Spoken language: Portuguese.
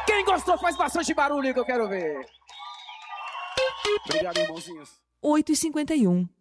Quem gostou faz bastante barulho que eu quero ver. Obrigado, irmãozinhos. 8h51.